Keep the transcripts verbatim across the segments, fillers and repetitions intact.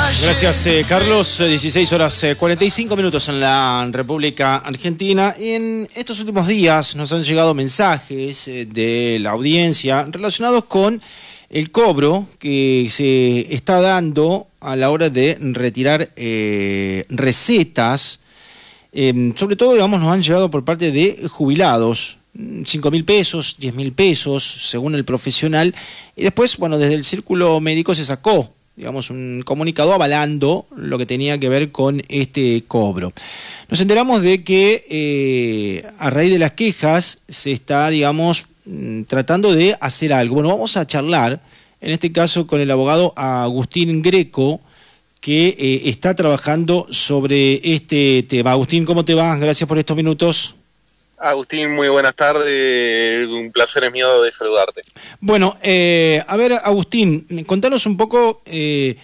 Gracias, eh, Carlos. dieciséis horas eh, cuarenta y cinco minutos en la República Argentina. En estos últimos días nos han llegado mensajes eh, de la audiencia relacionados con el cobro que se está dando a la hora de retirar eh, recetas. Eh, sobre todo, digamos, nos han llegado por parte de jubilados. cinco mil pesos, diez mil pesos, según el profesional. Y después, bueno, desde el círculo médico se sacó, digamos, un comunicado avalando lo que tenía que ver con este cobro. Nos enteramos de que eh, a raíz de las quejas se está, digamos, tratando de hacer algo. Bueno, vamos a charlar, en este caso, con el abogado Agustín Greco, que eh, está trabajando sobre este tema. Agustín, ¿cómo te va? Gracias por estos minutos. Agustín, muy buenas tardes, un placer es mío de saludarte. Bueno, eh, a ver, Agustín, contanos un poco eh,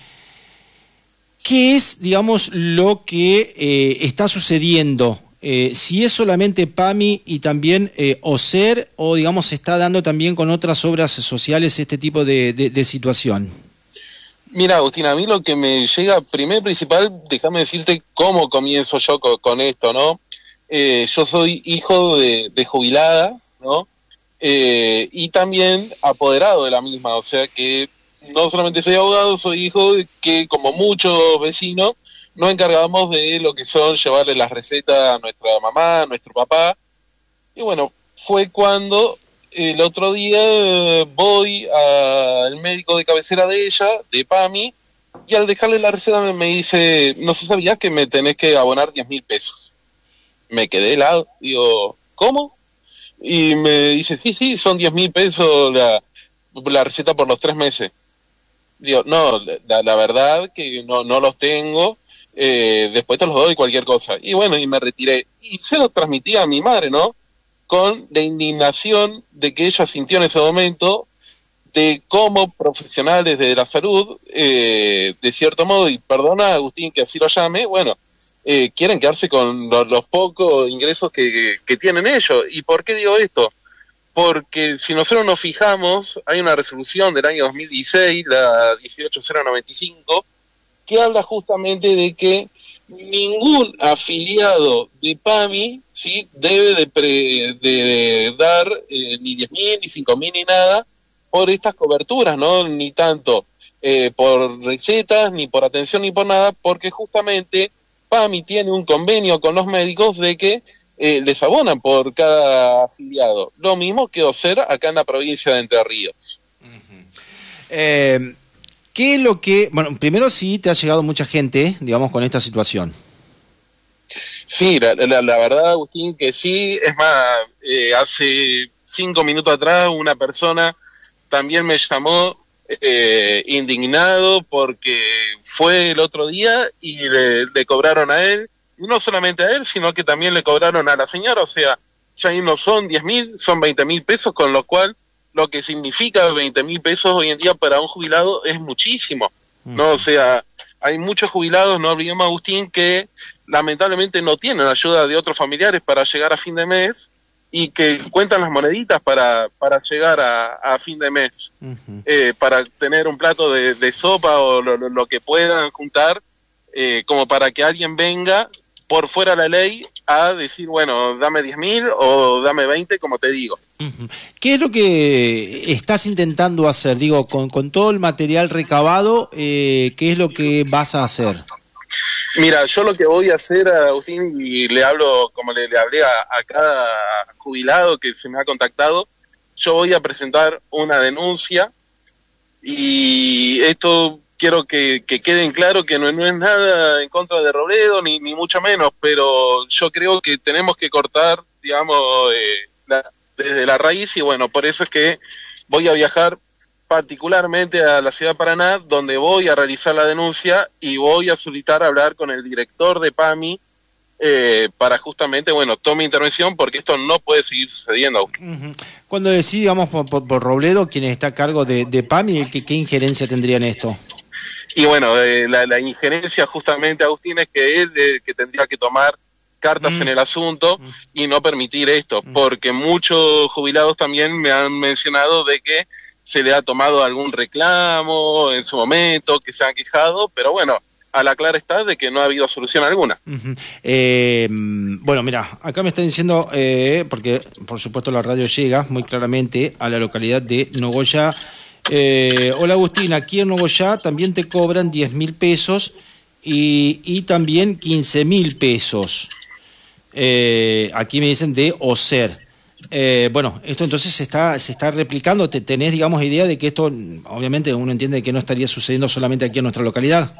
qué es, digamos, lo que eh, está sucediendo, eh, si es solamente PAMI y también eh, OSER, o, digamos, se está dando también con otras obras sociales este tipo de, de, de situación. Mira, Agustín, a mí lo que me llega, primero y principal, déjame decirte cómo comienzo yo con, con esto, ¿no? Eh, yo soy hijo de, de jubilada, ¿no? Eh, y también apoderado de la misma, o sea que no solamente soy abogado, soy hijo de que, como muchos vecinos, nos encargamos de lo que son llevarle las recetas a nuestra mamá, a nuestro papá. Y bueno, fue cuando el otro día voy al médico de cabecera de ella, de PAMI, y al dejarle la receta me dice, no sé, ¿sabías que me tenés que abonar diez mil pesos? Me quedé helado, digo, ¿cómo? Y me dice, sí, sí, son diez mil pesos la, la receta por los tres meses. Digo, no, la, la verdad que no, no los tengo, eh, después te los doy cualquier cosa. Y bueno, y me retiré. Y se lo transmití a mi madre, ¿no? Con la indignación de que ella sintió en ese momento, de cómo profesionales de la salud, eh, de cierto modo, y perdona, Agustín, que así lo llame, bueno, Eh, quieren quedarse con los, los pocos ingresos que, que, que tienen ellos. ¿Y por qué digo esto? Porque si nosotros nos fijamos, hay una resolución del año dos mil dieciséis, la dieciocho mil noventa y cinco, que habla justamente de que ningún afiliado de PAMI, ¿sí?, debe de, pre, de dar eh, ni diez mil, ni cinco mil, ni nada por estas coberturas, ¿no? Ni tanto eh, por recetas, ni por atención, ni por nada, porque justamente PAMI tiene un convenio con los médicos de que eh, les abonan por cada afiliado. Lo mismo que OSER acá en la provincia de Entre Ríos. Uh-huh. eh, ¿Qué es lo que...? Bueno, primero sí te ha llegado mucha gente, digamos, con esta situación. Sí, la, la, la verdad, Agustín, que sí. Es más, eh, hace cinco minutos atrás una persona también me llamó Eh, indignado porque fue el otro día y le, le cobraron a él, y no solamente a él, sino que también le cobraron a la señora. O sea, ya ahí no son diez mil, son veinte mil pesos, con lo cual lo que significa veinte mil pesos hoy en día para un jubilado es muchísimo, ¿no? O sea, hay muchos jubilados, no olvidemos, Agustín, que lamentablemente no tienen ayuda de otros familiares para llegar a fin de mes, y que cuentan las moneditas para, para llegar a, a fin de mes, uh-huh. eh, para tener un plato de, de sopa o lo, lo, lo que puedan juntar, eh, como para que alguien venga por fuera de la ley a decir, bueno, dame diez mil o dame veinte, como te digo. Uh-huh. ¿Qué es lo que estás intentando hacer? Digo, con, con todo el material recabado, eh, ¿qué es lo que vas a hacer? Mira, yo lo que voy a hacer, Agustín, y le hablo como le, le hablé a, a cada jubilado que se me ha contactado, yo voy a presentar una denuncia, y esto quiero que, que quede en claro que no, no es nada en contra de Robledo, ni, ni mucho menos, pero yo creo que tenemos que cortar, digamos, eh, la, desde la raíz, y bueno, por eso es que voy a viajar particularmente a la ciudad de Paraná, donde voy a realizar la denuncia y voy a solicitar hablar con el director de PAMI eh, para justamente, bueno, tome intervención, porque esto no puede seguir sucediendo. Uh-huh. Cuando decís, digamos, por, por, por Robledo, quien está a cargo de, de PAMI, ¿qué, ¿qué injerencia tendría en esto? Y bueno, eh, la, la injerencia justamente, Agustín, es que él eh, que tendría que tomar cartas mm. en el asunto mm. y no permitir esto, mm. porque muchos jubilados también me han mencionado de que se le ha tomado algún reclamo en su momento, que se han quejado, pero bueno, a la clara está de que no ha habido solución alguna. Uh-huh. eh, bueno, mira, acá me están diciendo, eh, porque por supuesto la radio llega muy claramente a la localidad de Nogoyá. Eh, hola Agustín, aquí en Nogoyá también te cobran diez mil pesos y, y también quince mil pesos. Eh, aquí me dicen de Oser. Eh, bueno, esto entonces se está, se está replicando. ¿Te, ¿Tenés, digamos, idea de que esto, obviamente uno entiende que no estaría sucediendo solamente aquí en nuestra localidad?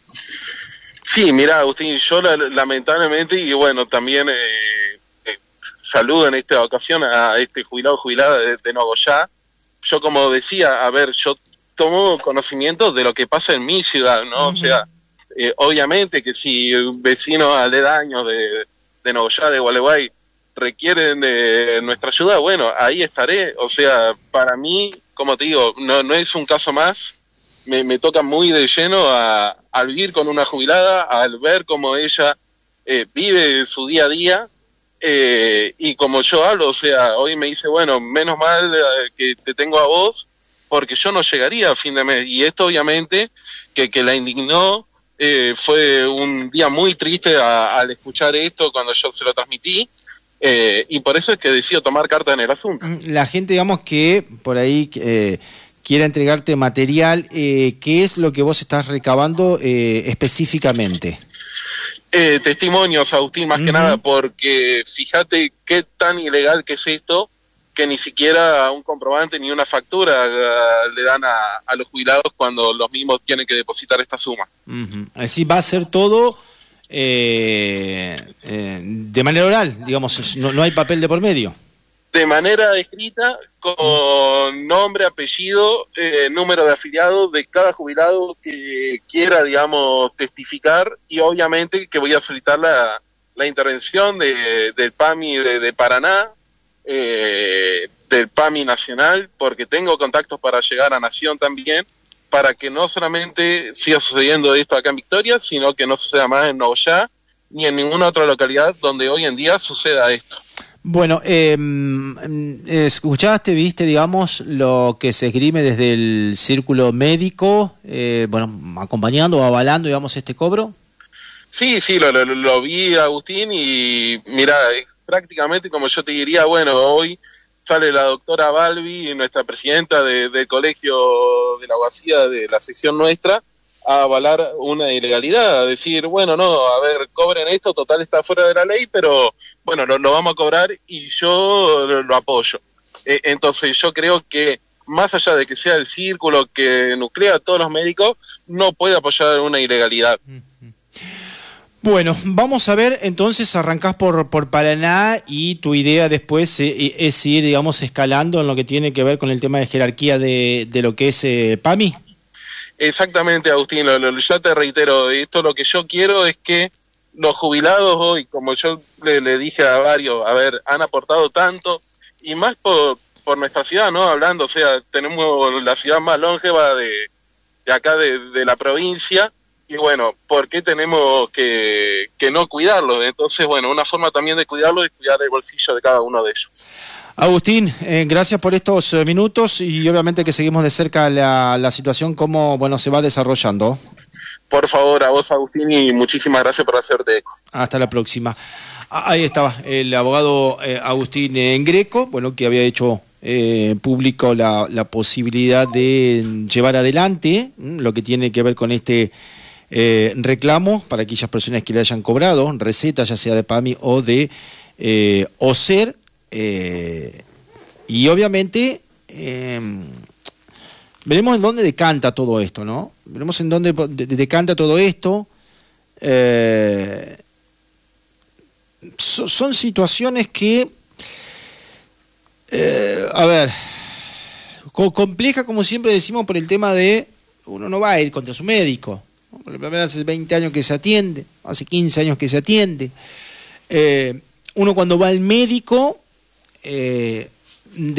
Sí, mira, Agustín, yo la, lamentablemente, y bueno, también eh, eh, saludo en esta ocasión a este jubilado jubilada de, de Nogoyá. Yo, como decía, a ver, yo tomo conocimiento de lo que pasa en mi ciudad, ¿no? Uh-huh. O sea, eh, obviamente que si vecinos aledaños de, de Nogoyá, de Gualeguay, requieren de nuestra ayuda, bueno, ahí estaré. O sea, para mí, como te digo, no, no es un caso más. Me, me toca muy de lleno a, al vivir con una jubilada, al ver cómo ella eh, vive su día a día, eh, y como yo hablo, o sea, hoy me dice, bueno, menos mal eh, que te tengo a vos, porque yo no llegaría a fin de mes, y esto obviamente que, que la indignó, eh, fue un día muy triste a, al escuchar esto cuando yo se lo transmití, eh, y por eso es que decido tomar carta en el asunto. La gente, digamos, que por ahí... Eh... quiera entregarte material, eh, ¿qué es lo que vos estás recabando eh, específicamente? Eh, testimonios, Agustín, más uh-huh. que nada, porque fíjate qué tan ilegal que es esto, que ni siquiera un comprobante ni una factura uh, le dan a, a los jubilados cuando los mismos tienen que depositar esta suma. Uh-huh. Así va a ser todo eh, eh, de manera oral, digamos, no, no hay papel de por medio. De manera escrita, con nombre, apellido, eh, número de afiliados de cada jubilado que quiera, digamos, testificar, y obviamente que voy a solicitar la, la intervención de, del PAMI de, de Paraná, eh, del PAMI Nacional, porque tengo contactos para llegar a Nación también, para que no solamente siga sucediendo esto acá en Victoria, sino que no suceda más en Nogoyá, ni en ninguna otra localidad donde hoy en día suceda esto. Bueno, eh, escuchaste, viste, digamos, lo que se esgrime desde el círculo médico, eh, bueno, acompañando o avalando, digamos, este cobro. Sí, sí, lo, lo, lo vi, Agustín, y mira, prácticamente como yo te diría, bueno, hoy sale la doctora Balbi, nuestra presidenta de, del colegio de la abogacía de la sección nuestra, a avalar una ilegalidad, a decir, bueno, no, a ver, cobren esto, total está fuera de la ley, pero bueno, lo, lo vamos a cobrar y yo lo, lo apoyo. Eh, entonces yo creo que más allá de que sea el círculo que nuclea a todos los médicos, no puede apoyar una ilegalidad. Bueno, vamos a ver, entonces arrancás por, por Paraná y tu idea después eh, es ir, digamos, escalando en lo que tiene que ver con el tema de jerarquía de, de lo que es eh, PAMI. Exactamente, Agustín, lo, lo, ya te reitero, esto lo que yo quiero es que los jubilados hoy, como yo le, le dije a varios, a ver, han aportado tanto, y más por, por nuestra ciudad, ¿no? Hablando, o sea, tenemos la ciudad más longeva de, de acá de, de la provincia, y bueno, ¿por qué tenemos que, que no cuidarlo? Entonces, bueno, una forma también de cuidarlo es cuidar el bolsillo de cada uno de ellos. Agustín, eh, gracias por estos eh, minutos y obviamente que seguimos de cerca la, la situación, cómo bueno, se va desarrollando. Por favor, a vos, Agustín, y muchísimas gracias por hacerte eco. Hasta la próxima. Ahí estaba el abogado eh, Agustín eh, Greco, bueno, que había hecho eh, público la, la posibilidad de llevar adelante ¿m? lo que tiene que ver con este eh, reclamo para aquellas personas que le hayan cobrado recetas, ya sea de PAMI o de eh, Oser. Eh, y obviamente eh, veremos en dónde decanta todo esto, ¿no? Veremos en dónde de, de decanta todo esto. Eh, so, son situaciones que, eh, a ver, co compleja como siempre decimos por el tema de uno no va a ir contra su médico. ¿No? Hace veinte años que se atiende, hace quince años que se atiende. Eh, uno cuando va al médico Eh,